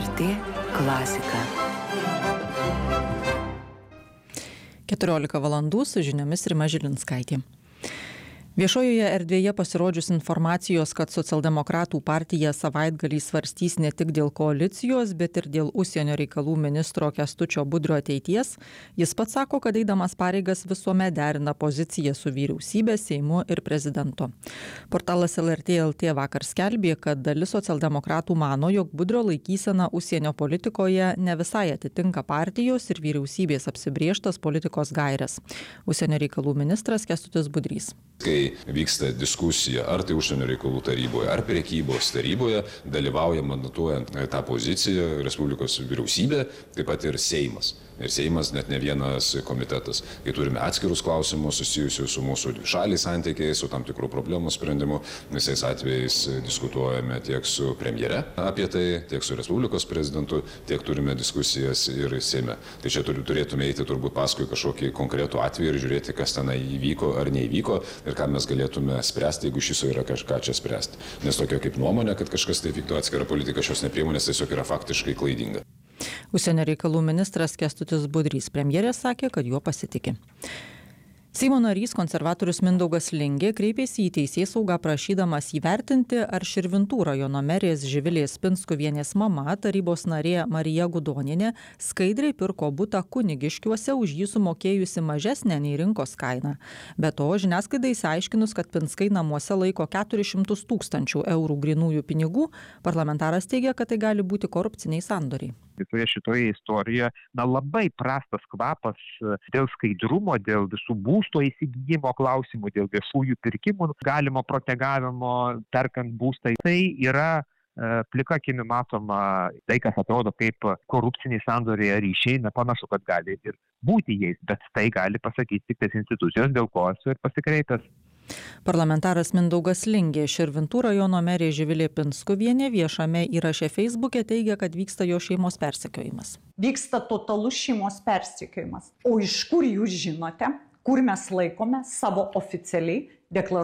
LRT klasika. 14 valandų su žiniomis Rima Žilinskaitė. Viešojoje erdvėje pasirodžius informacijos, kad socialdemokratų partija savaitgalį svarstys ne tik dėl koalicijos, bet ir dėl užsienio reikalų ministro Kęstučio Budrio ateities, jis pats sako, kad eidamas pareigas visuomet derina poziciją su vyriausybė, Seimu ir prezidentu. Portalas LRT LT vakar skelbė, kad dalis socialdemokratų mano, jog Budrio laikysena užsienio politikoje ne visai atitinka partijos ir vyriausybės apsibrėžtas politikos gaires. Užsienio reikalų ministras Kęstutis Budrys. Kai vyksta diskusija, ar tai užsienio reikalų taryboje, ar prekybos taryboje, dalyvauja mandatuojant tą poziciją Respublikos vyriausybė, taip pat ir Seimas. Ir Seimas net ne vienas komitetas. Kai turime atskirus klausimus susijusius su mūsų dvišaliais santykiais, su tam tikrų problemų sprendimu, visais atvejais diskutuojame tiek su premjere apie tai, tiek su Respublikos prezidentu, tiek turime diskusijas ir Seime. Tai čia turėtume eiti turbūt paskui kažkokį konkretų atvejį ir žiūrėti, kas tenai įvyko ar neįvyko ir ką mes galėtume spręsti, jeigu iš viso yra kažką čia spręsti. Nes tokia kaip nuomonė, kad kažkas tai vykdo atskirą politiką, šios nepriemonės tiesiog yra faktiškai klaidinga. Užsienio reikalų ministras Kęstutis Budrys, premjerė sakė, kad juo pasitikė. Seimo narys konservatorius Mindaugas Lingė kreipėsi į Teisėsaugą prašydamas įvertinti, ar Širvintų rajono merės Živilės Pinskuvienės mama, tarybos narė Marija Gudonienė, skaidriai pirko butą Kunigiškiuose už jį sumokėjusi mažesnę nei rinkos kainą. Be to, žiniasklaidai išsiaiškinus, kad Pinskai namuose laiko 400 000 eurų grynųjų pinigų, parlamentaras teigia, kad tai gali būti korupciniai sandoriai. Visoje šitoje istorijoje labai prastas kvapas dėl skaidrumo, dėl visų būsto įsigijimo klausimų, dėl viešųjų pirkimų, galimo protegavimo, perkant būstą. Tai yra plika akimi matoma tai, kas atrodo kaip korupciniai sandoriai ar ryšiai, panašu, kad gali ir būti jais, bet tai gali pasakyti tik tais institucijos, dėl ko esu ir pasikreipęs. Parlamentaras Mindaugas Lingė, Širvintų rajono merė Živilė Pinskuvienė viešame įraše Facebook'e teigia, kad vyksta jo šeimos persekiojimas. Vyksta totalus šeimos persekiojimas. O iš kur jūs žinote, kur mes laikome savo oficialiai deklaruojamus